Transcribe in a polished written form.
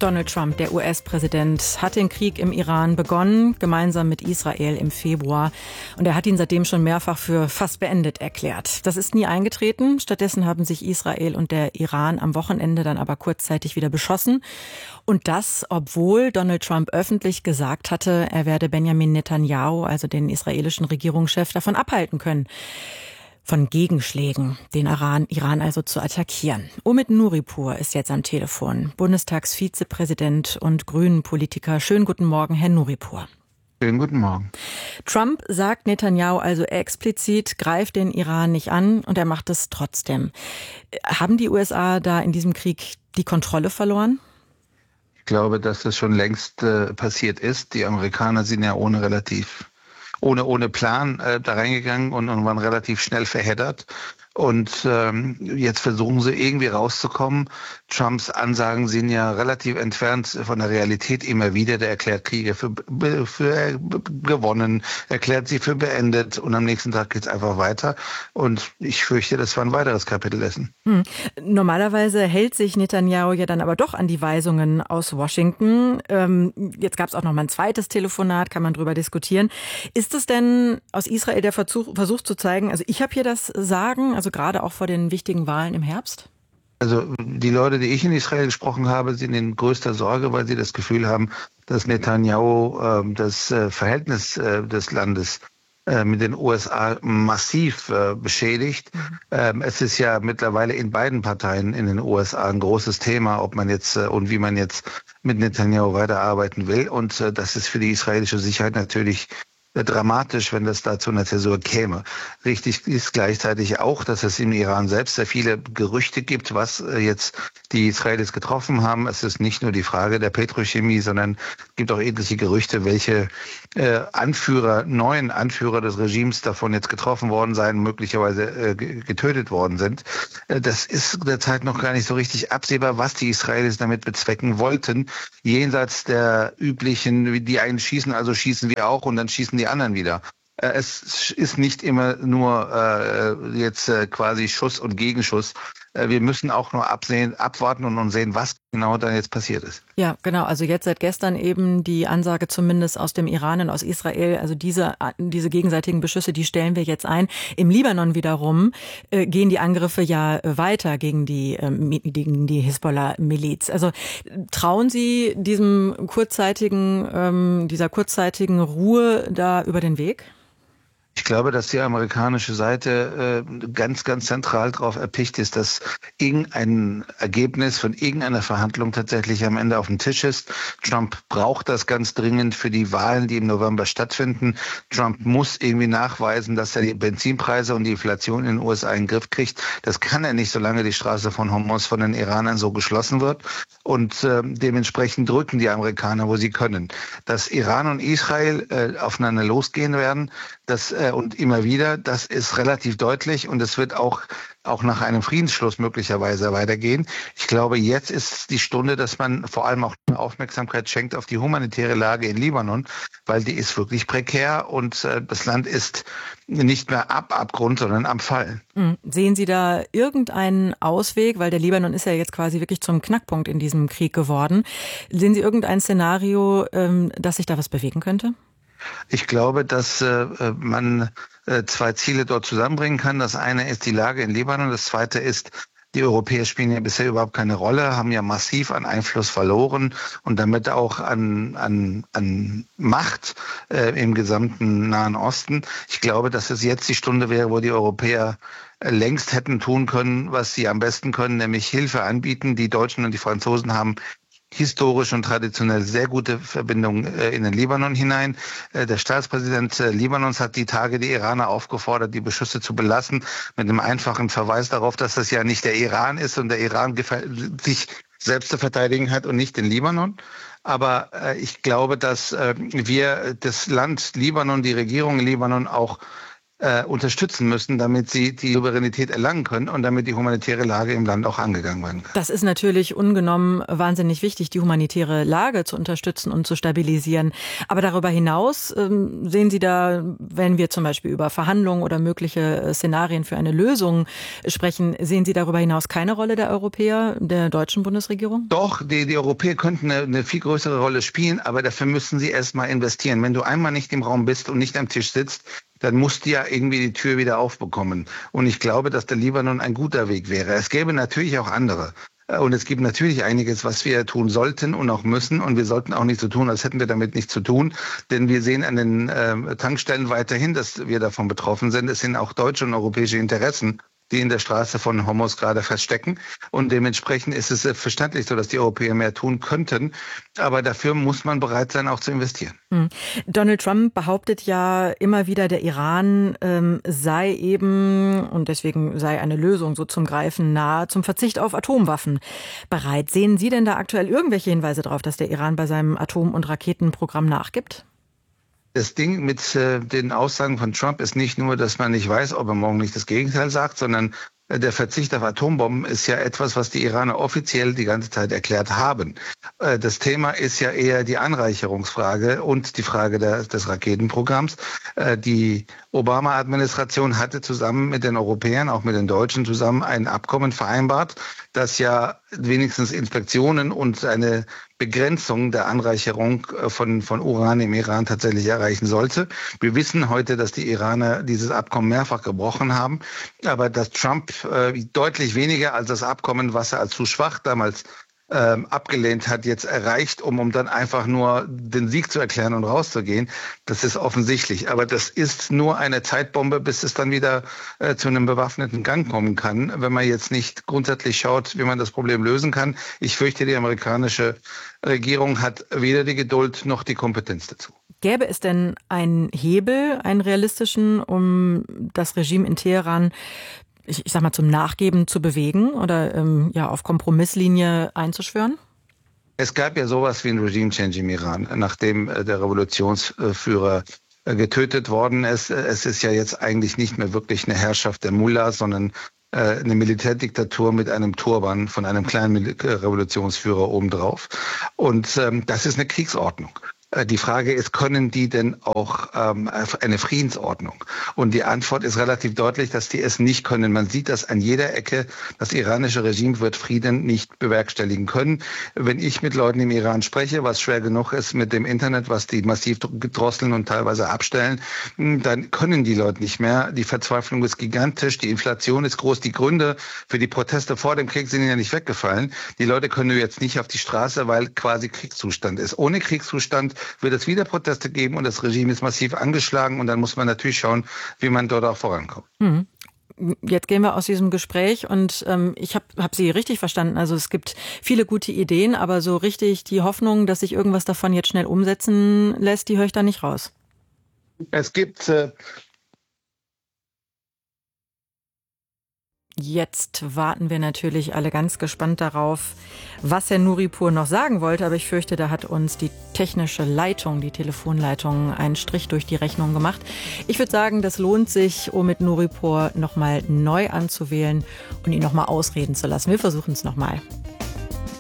Donald Trump, der US-Präsident, hat den Krieg im Iran begonnen, gemeinsam mit Israel im Februar. Und er hat ihn seitdem schon mehrfach für fast beendet erklärt. Das ist nie eingetreten. Stattdessen haben sich Israel und der Iran am Wochenende dann aber kurzzeitig wieder beschossen. Und das, obwohl Donald Trump öffentlich gesagt hatte, er werde Benjamin Netanyahu, also den israelischen Regierungschef, davon abhalten können, von Gegenschlägen, den Iran also zu attackieren. Omid Nuripur ist jetzt am Telefon, Bundestagsvizepräsident und Grünen-Politiker. Schönen guten Morgen, Herr Nuripur. Schönen guten Morgen. Trump sagt Netanyahu also explizit, greift den Iran nicht an, und er macht es trotzdem. Haben die USA da in diesem Krieg die Kontrolle verloren? Ich glaube, dass das schon längst passiert ist. Die Amerikaner sind ja ohne Plan da reingegangen und waren relativ schnell verheddert. Und jetzt versuchen sie irgendwie rauszukommen. Trumps Ansagen sind ja relativ entfernt von der Realität immer wieder. Der erklärt Kriege für gewonnen, erklärt sie für beendet, und am nächsten Tag geht's einfach weiter. Und ich fürchte, das war ein weiteres Kapitel dessen. Normalerweise hält sich Netanyahu ja dann aber doch an die Weisungen aus Washington. Jetzt gab es auch noch mal ein zweites Telefonat, kann man drüber diskutieren. Ist es denn aus Israel der Versuch zu zeigen, also ich habe hier das Sagen, also gerade auch vor den wichtigen Wahlen im Herbst? Also die Leute, die ich in Israel gesprochen habe, sind in größter Sorge, weil sie das Gefühl haben, dass Netanyahu das Verhältnis des Landes mit den USA massiv beschädigt. Es ist ja mittlerweile in beiden Parteien in den USA ein großes Thema, ob man jetzt und wie man jetzt mit Netanyahu weiterarbeiten will. Und das ist für die israelische Sicherheit natürlich dramatisch, wenn das da zu einer Zäsur käme. Richtig ist gleichzeitig auch, dass es im Iran selbst sehr viele Gerüchte gibt, was jetzt die Israelis getroffen haben. Es ist nicht nur die Frage der Petrochemie, sondern es gibt auch etliche Gerüchte, welche neuen Anführer des Regimes davon jetzt getroffen worden seien, möglicherweise getötet worden sind. Das ist derzeit noch gar nicht so richtig absehbar, was die Israelis damit bezwecken wollten. Jenseits der üblichen, die einen schießen, also schießen wir auch, und dann schießen die anderen wieder. Es ist nicht immer nur jetzt quasi Schuss und Gegenschuss. Wir müssen auch nur abwarten und sehen, was genau da jetzt passiert ist. Ja, genau. Also jetzt seit gestern eben die Ansage zumindest aus dem Iran und aus Israel, also diese gegenseitigen Beschüsse, die stellen wir jetzt ein. Im Libanon wiederum gehen die Angriffe ja weiter gegen die Hisbollah-Miliz. Also trauen Sie dieser kurzzeitigen Ruhe da über den Weg? Ich glaube, dass die amerikanische Seite ganz, ganz zentral darauf erpicht ist, dass irgendein Ergebnis von irgendeiner Verhandlung tatsächlich am Ende auf dem Tisch ist. Trump braucht das ganz dringend für die Wahlen, die im November stattfinden. Trump muss irgendwie nachweisen, dass er die Benzinpreise und die Inflation in den USA in den Griff kriegt. Das kann er nicht, solange die Straße von Hormuz von den Iranern so geschlossen wird. Und dementsprechend drücken die Amerikaner, wo sie können. Dass Iran und Israel aufeinander losgehen werden, und immer wieder, das ist relativ deutlich, und es wird auch nach einem Friedensschluss möglicherweise weitergehen. Ich glaube, jetzt ist die Stunde, dass man vor allem auch Aufmerksamkeit schenkt auf die humanitäre Lage in Libanon, weil die ist wirklich prekär, und das Land ist nicht mehr Abgrund, sondern am Fallen. Sehen Sie da irgendeinen Ausweg, weil der Libanon ist ja jetzt quasi wirklich zum Knackpunkt in diesem Krieg geworden. Sehen Sie irgendein Szenario, dass sich da was bewegen könnte? Ich glaube, dass man zwei Ziele dort zusammenbringen kann. Das eine ist die Lage in Libanon. Das zweite ist, die Europäer spielen ja bisher überhaupt keine Rolle, haben ja massiv an Einfluss verloren und damit auch an Macht im gesamten Nahen Osten. Ich glaube, dass es jetzt die Stunde wäre, wo die Europäer längst hätten tun können, was sie am besten können, nämlich Hilfe anbieten. Die Deutschen und die Franzosen haben historisch und traditionell sehr gute Verbindungen in den Libanon hinein. Der Staatspräsident Libanons hat die Tage die Iraner aufgefordert, die Beschüsse zu belassen, mit einem einfachen Verweis darauf, dass das ja nicht der Iran ist und der Iran sich selbst zu verteidigen hat und nicht den Libanon. Aber ich glaube, dass wir das Land Libanon, die Regierung in Libanon auch unterstützen müssen, damit sie die Souveränität erlangen können und damit die humanitäre Lage im Land auch angegangen werden kann. Das ist natürlich ungenommen wahnsinnig wichtig, die humanitäre Lage zu unterstützen und zu stabilisieren. Aber darüber hinaus sehen Sie da, wenn wir zum Beispiel über Verhandlungen oder mögliche Szenarien für eine Lösung sprechen, sehen Sie darüber hinaus keine Rolle der Europäer, der deutschen Bundesregierung? Doch, die Europäer könnten eine viel größere Rolle spielen, aber dafür müssen sie erstmal investieren. Wenn du einmal nicht im Raum bist und nicht am Tisch sitzt, dann musst du ja irgendwie die Tür wieder aufbekommen. Und ich glaube, dass der Libanon ein guter Weg wäre. Es gäbe natürlich auch andere. Und es gibt natürlich einiges, was wir tun sollten und auch müssen. Und wir sollten auch nicht so tun, als hätten wir damit nichts zu tun. Denn wir sehen an den Tankstellen weiterhin, dass wir davon betroffen sind. Es sind auch deutsche und europäische Interessen, die in der Straße von Hormuz gerade feststecken. Und dementsprechend ist es verständlich so, dass die Europäer mehr tun könnten. Aber dafür muss man bereit sein, auch zu investieren. Donald Trump behauptet ja immer wieder, der Iran sei eben, und deswegen sei eine Lösung so zum Greifen nahe, zum Verzicht auf Atomwaffen bereit. Sehen Sie denn da aktuell irgendwelche Hinweise darauf, dass der Iran bei seinem Atom- und Raketenprogramm nachgibt? Das Ding mit den Aussagen von Trump ist nicht nur, dass man nicht weiß, ob er morgen nicht das Gegenteil sagt, sondern der Verzicht auf Atombomben ist ja etwas, was die Iraner offiziell die ganze Zeit erklärt haben. Das Thema ist ja eher die Anreicherungsfrage und die Frage des Raketenprogramms. Die Obama-Administration hatte zusammen mit den Europäern, auch mit den Deutschen zusammen, ein Abkommen vereinbart, das ja wenigstens Inspektionen und eine Begrenzung der Anreicherung von Uran im Iran tatsächlich erreichen sollte. Wir wissen heute, dass die Iraner dieses Abkommen mehrfach gebrochen haben, aber dass Trump deutlich weniger als das Abkommen, was er als zu schwach damals abgelehnt hat, jetzt erreicht, um dann einfach nur den Sieg zu erklären und rauszugehen. Das ist offensichtlich. Aber das ist nur eine Zeitbombe, bis es dann wieder zu einem bewaffneten Gang kommen kann, wenn man jetzt nicht grundsätzlich schaut, wie man das Problem lösen kann. Ich fürchte, die amerikanische Regierung hat weder die Geduld noch die Kompetenz dazu. Gäbe es denn einen Hebel, einen realistischen, um das Regime in Teheran ich sag mal, zum Nachgeben zu bewegen oder auf Kompromisslinie einzuschwören? Es gab ja sowas wie ein Regime-Change im Iran, nachdem der Revolutionsführer getötet worden ist. Es ist ja jetzt eigentlich nicht mehr wirklich eine Herrschaft der Mullahs, sondern eine Militärdiktatur mit einem Turban von einem kleinen Revolutionsführer obendrauf. Und das ist eine Kriegsordnung. Die Frage ist, können die denn auch eine Friedensordnung? Und die Antwort ist relativ deutlich, dass die es nicht können. Man sieht das an jeder Ecke. Das iranische Regime wird Frieden nicht bewerkstelligen können. Wenn ich mit Leuten im Iran spreche, was schwer genug ist mit dem Internet, was die massiv drosseln und teilweise abstellen, dann können die Leute nicht mehr. Die Verzweiflung ist gigantisch, die Inflation ist groß. Die Gründe für die Proteste vor dem Krieg sind ja nicht weggefallen. Die Leute können jetzt nicht auf die Straße, weil quasi Kriegszustand ist. Ohne Kriegszustand wird es wieder Proteste geben und das Regime ist massiv angeschlagen und dann muss man natürlich schauen, wie man dort auch vorankommt. Jetzt gehen wir aus diesem Gespräch und ich hab Sie richtig verstanden. Also es gibt viele gute Ideen, aber so richtig die Hoffnung, dass sich irgendwas davon jetzt schnell umsetzen lässt, die höre ich da nicht raus. Es gibt Jetzt warten wir natürlich alle ganz gespannt darauf, was Herr Nuripur noch sagen wollte. Aber ich fürchte, da hat uns die technische Leitung, die Telefonleitung, einen Strich durch die Rechnung gemacht. Ich würde sagen, das lohnt sich, Omid Nuripur nochmal neu anzuwählen und ihn nochmal ausreden zu lassen. Wir versuchen es nochmal.